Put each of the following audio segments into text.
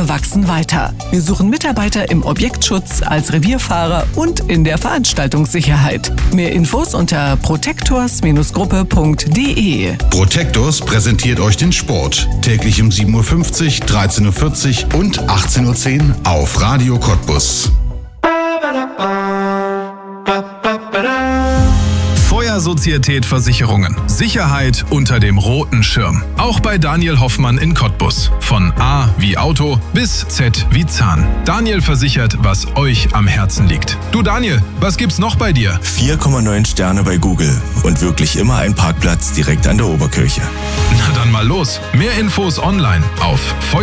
wir wachsen weiter. Wir suchen Mitarbeiter im Objektschutz, als Revierfahrer und in der Veranstaltungssicherheit. Mehr Infos unter protectors-gruppe.de. Protectors präsentiert euch den Sport. Täglich um 7.50 Uhr, 13.40 Uhr und 18.10 Uhr auf Radio Cottbus. Feuersozietät Versicherungen. Sicherheit unter dem roten Schirm. Auch bei Daniel Hoffmann in Cottbus. Von A wie Auto bis Z wie Zahn. Daniel versichert, was euch am Herzen liegt. Du Daniel, was gibt's noch bei dir? 4,9 Sterne bei Google und wirklich immer ein Parkplatz direkt an der Oberkirche. Na dann mal los. Mehr Infos online auf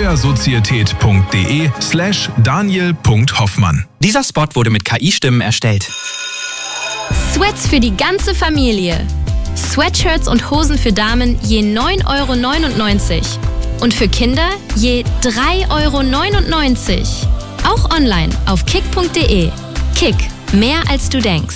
feuersozietät.de/daniel.hoffmann. Dieser Spot wurde mit KI-Stimmen erstellt. Sweats für die ganze Familie. Sweatshirts und Hosen für Damen je 9,99 € und für Kinder je 3,99 €. Auch online auf kick.de. Kick, mehr als du denkst.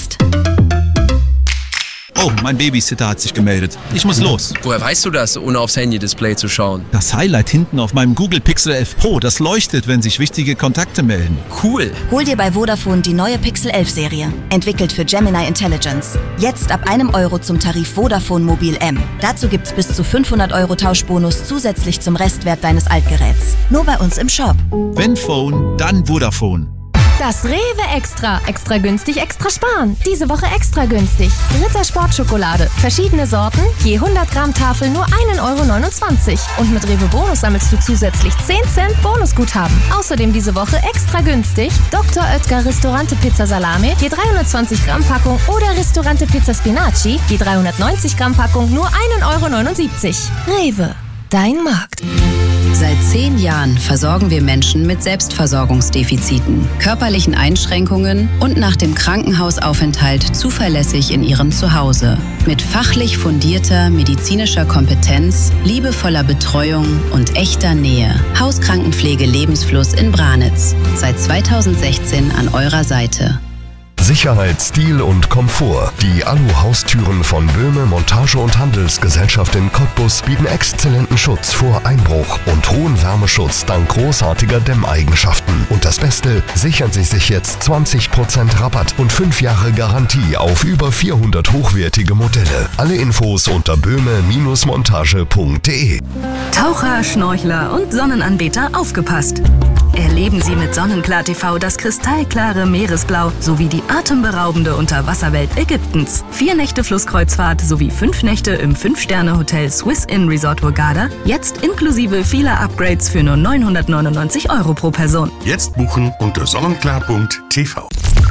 Oh, mein Babysitter hat sich gemeldet. Ich muss los. Woher weißt du das, ohne aufs Handy-Display zu schauen? Das Highlight hinten auf meinem Google Pixel 11 Pro, das leuchtet, wenn sich wichtige Kontakte melden. Cool. Hol dir bei Vodafone die neue Pixel 11 Serie. Entwickelt für Gemini Intelligence. Jetzt ab €1 zum Tarif Vodafone Mobil M. Dazu gibt's bis zu 500 € Tauschbonus zusätzlich zum Restwert deines Altgeräts. Nur bei uns im Shop. Wenn Phone, dann Vodafone. Das Rewe Extra. Extra günstig, extra sparen. Diese Woche extra günstig. Ritter Sportschokolade. Verschiedene Sorten, je 100 Gramm Tafel nur €1,29 €. Und mit Rewe Bonus sammelst du zusätzlich 10 Cent Bonusguthaben. Außerdem diese Woche extra günstig Dr. Oetker Ristorante Pizza Salame, je 320 Gramm Packung oder Ristorante Pizza Spinaci, je 390 Gramm Packung nur €1,79 €. Rewe, dein Markt. Seit 10 Jahren versorgen wir Menschen mit Selbstversorgungsdefiziten, körperlichen Einschränkungen und nach dem Krankenhausaufenthalt zuverlässig in ihrem Zuhause. Mit fachlich fundierter medizinischer Kompetenz, liebevoller Betreuung und echter Nähe. Hauskrankenpflege Lebensfluss in Branitz. Seit 2016 an eurer Seite. Sicherheit, Stil und Komfort. Die Alu-Haustüren von Böhme Montage- und Handelsgesellschaft in Cottbus bieten exzellenten Schutz vor Einbruch und hohen Wärmeschutz dank großartiger Dämmeigenschaften. Und das Beste, sichern Sie sich jetzt 20% Rabatt und 5 Jahre Garantie auf über 400 hochwertige Modelle. Alle Infos unter böhme-montage.de. Taucher, Schnorchler und Sonnenanbeter aufgepasst! Erleben Sie mit Sonnenklar TV das kristallklare Meeresblau sowie die atemberaubende Unterwasserwelt Ägyptens. 4 Nächte Flusskreuzfahrt sowie 5 Nächte im 5-Sterne-Hotel Swiss Inn Resort Hurghada, jetzt inklusive vieler Upgrades für nur 999 € pro Person. Jetzt buchen unter sonnenklar.tv.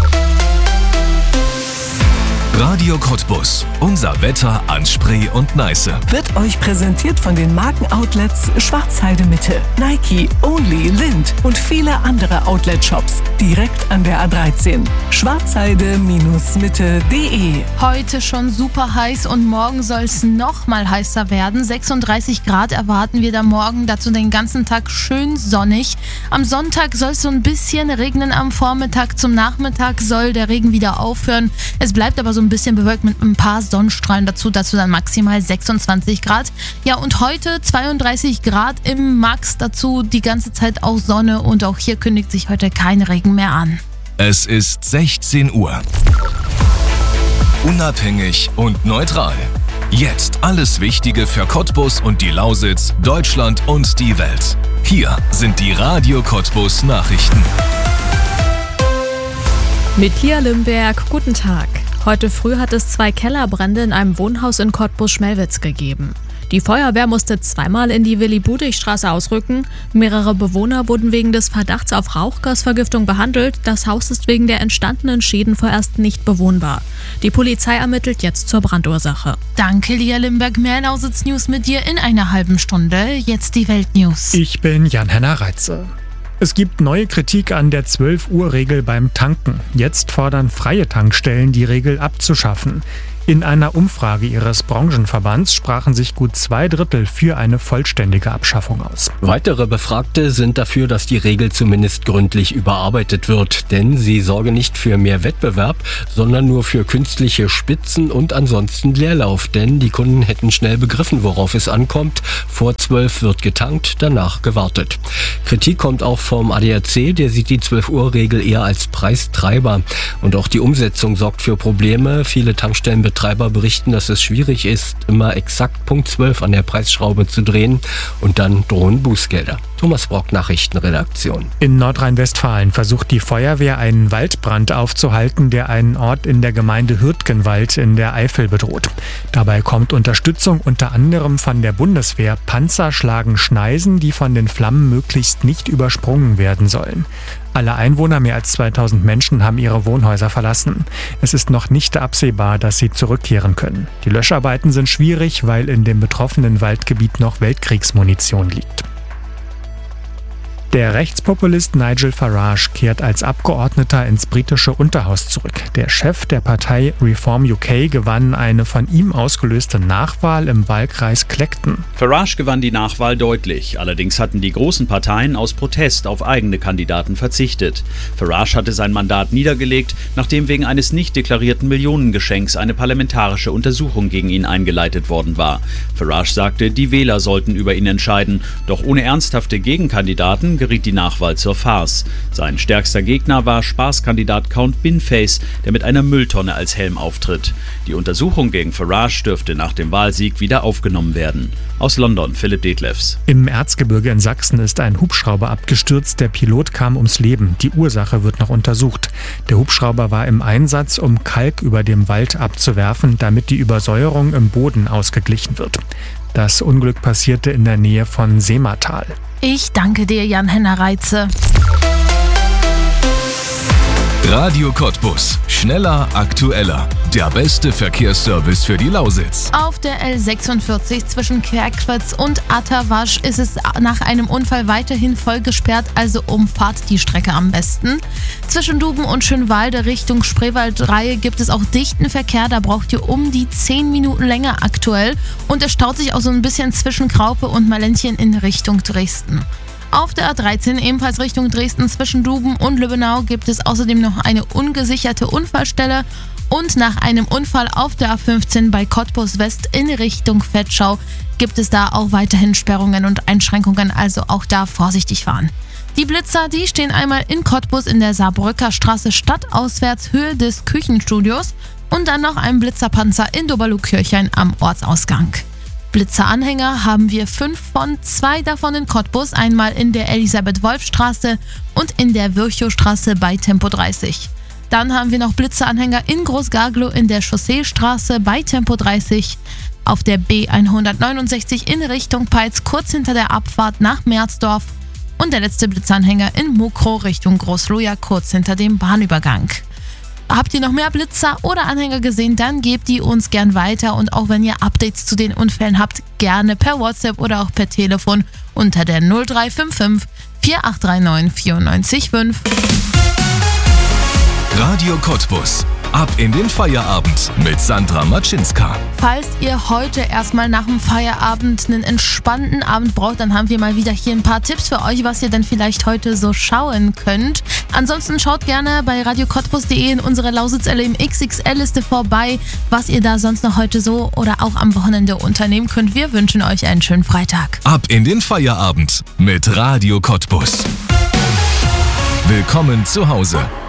Radio Cottbus. Unser Wetter an Spree und Neiße. Wird euch präsentiert von den Markenoutlets Schwarzheide Mitte, Nike, Only, Lind und viele andere Outlet-Shops direkt an der A13. Schwarzheide-mitte.de. Heute schon super heiß und morgen soll es noch mal heißer werden. 36 Grad erwarten wir da morgen, dazu den ganzen Tag schön sonnig. Am Sonntag soll es so ein bisschen regnen am Vormittag. Zum Nachmittag soll der Regen wieder aufhören. Es bleibt aber so ein bisschen bewölkt mit ein paar Sonnenstrahlen dazu dann maximal 26 Grad. Ja, und heute 32 Grad im Max, dazu die ganze Zeit auch Sonne und auch hier kündigt sich heute kein Regen mehr an. Es ist 16 Uhr. Unabhängig und neutral. Jetzt alles Wichtige für Cottbus und die Lausitz, Deutschland und die Welt. Hier sind die Radio Cottbus Nachrichten. Mit Lia Limberg, guten Tag. Heute früh hat es 2 Kellerbrände in einem Wohnhaus in Cottbus-Schmelwitz gegeben. Die Feuerwehr musste zweimal in die Willi-Budich-Straße ausrücken. Mehrere Bewohner wurden wegen des Verdachts auf Rauchgasvergiftung behandelt. Das Haus ist wegen der entstandenen Schäden vorerst nicht bewohnbar. Die Polizei ermittelt jetzt zur Brandursache. Danke, Lia Limberg. Mehr Lausitz-News mit dir in einer halben Stunde. Jetzt die Weltnews. Ich bin Jan-Henner Reitze. Es gibt neue Kritik an der 12-Uhr-Regel beim Tanken. Jetzt fordern freie Tankstellen, die Regel abzuschaffen. In einer Umfrage ihres Branchenverbands sprachen sich gut 2/3 für eine vollständige Abschaffung aus. Weitere Befragte sind dafür, dass die Regel zumindest gründlich überarbeitet wird, denn sie sorge nicht für mehr Wettbewerb, sondern nur für künstliche Spitzen und ansonsten Leerlauf, denn die Kunden hätten schnell begriffen, worauf es ankommt. Vor 12 wird getankt, danach gewartet. Kritik kommt auch vom ADAC, der sieht die 12-Uhr-Regel eher als Preistreiber. Und auch die Umsetzung sorgt für Probleme. Viele Tankstellenbetreiber berichten, dass es schwierig ist, immer exakt Punkt 12 an der Preisschraube zu drehen und dann drohen Bußgelder. Thomas Brock, Nachrichtenredaktion. In Nordrhein-Westfalen versucht die Feuerwehr, einen Waldbrand aufzuhalten, der einen Ort in der Gemeinde Hürtgenwald in der Eifel bedroht. Dabei kommt Unterstützung unter anderem von der Bundeswehr. Panzer schlagen Schneisen, die von den Flammen möglichst nicht übersprungen werden sollen. Alle Einwohner, mehr als 2000 Menschen, haben ihre Wohnhäuser verlassen. Es ist noch nicht absehbar, dass sie zurückkehren können. Die Löscharbeiten sind schwierig, weil in dem betroffenen Waldgebiet noch Weltkriegsmunition liegt. Der Rechtspopulist Nigel Farage kehrt als Abgeordneter ins britische Unterhaus zurück. Der Chef der Partei Reform UK gewann eine von ihm ausgelöste Nachwahl im Wahlkreis Clacton. Farage gewann die Nachwahl deutlich. Allerdings hatten die großen Parteien aus Protest auf eigene Kandidaten verzichtet. Farage hatte sein Mandat niedergelegt, nachdem wegen eines nicht deklarierten Millionengeschenks eine parlamentarische Untersuchung gegen ihn eingeleitet worden war. Farage sagte, die Wähler sollten über ihn entscheiden. Doch ohne ernsthafte Gegenkandidaten geriet die Nachwahl zur Farce. Sein stärkster Gegner war Spaßkandidat Count Binface, der mit einer Mülltonne als Helm auftritt. Die Untersuchung gegen Farage dürfte nach dem Wahlsieg wieder aufgenommen werden. Aus London, Philipp Detlefs. Im Erzgebirge in Sachsen ist ein Hubschrauber abgestürzt. Der Pilot kam ums Leben. Die Ursache wird noch untersucht. Der Hubschrauber war im Einsatz, um Kalk über dem Wald abzuwerfen, damit die Übersäuerung im Boden ausgeglichen wird. Das Unglück passierte in der Nähe von Seematal. Ich danke dir, Jan-Henner Reitze. Radio Cottbus. Schneller, aktueller. Der beste Verkehrsservice für die Lausitz. Auf der L46 zwischen Querquetz und Atterwasch ist es nach einem Unfall weiterhin voll gesperrt, also umfahrt die Strecke am besten. Zwischen Duben und Schönwalde Richtung Spreewaldreihe gibt es auch dichten Verkehr, da braucht ihr um die 10 Minuten länger aktuell und es staut sich auch so ein bisschen zwischen Kraupe und Malentchen in Richtung Dresden. Auf der A13 ebenfalls Richtung Dresden zwischen Duben und Lübbenau gibt es außerdem noch eine ungesicherte Unfallstelle und nach einem Unfall auf der A15 bei Cottbus West in Richtung Vetschau gibt es da auch weiterhin Sperrungen und Einschränkungen, also auch da vorsichtig fahren. Die Blitzer, die stehen einmal in Cottbus in der Saarbrücker Straße stadtauswärts Höhe des Küchenstudios und dann noch ein Blitzerpanzer in Doberlug-Kirchhain am Ortsausgang. Blitzeranhänger haben wir 5 von 2 davon in Cottbus, einmal in der Elisabeth-Wolf-Straße und in der Virchow-Straße bei Tempo 30. Dann haben wir noch Blitzeranhänger in Großgarglow in der Chausseestraße bei Tempo 30, auf der B169 in Richtung Peitz kurz hinter der Abfahrt nach Merzdorf und der letzte Blitzanhänger in Mukrow Richtung Großloja kurz hinter dem Bahnübergang. Habt ihr noch mehr Blitzer oder Anhänger gesehen, dann gebt die uns gern weiter und auch wenn ihr Updates zu den Unfällen habt, gerne per WhatsApp oder auch per Telefon unter der 0355 4839 945. Radio Cottbus. Ab in den Feierabend mit Sandra Matschinska. Falls ihr heute erstmal nach dem Feierabend einen entspannten Abend braucht, dann haben wir mal wieder hier ein paar Tipps für euch, was ihr denn vielleicht heute so schauen könnt. Ansonsten schaut gerne bei radiocottbus.de in unsere Lausitz LM XXL-Liste vorbei, was ihr da sonst noch heute so oder auch am Wochenende unternehmen könnt. Wir wünschen euch einen schönen Freitag. Ab in den Feierabend mit Radio Cottbus. Willkommen zu Hause.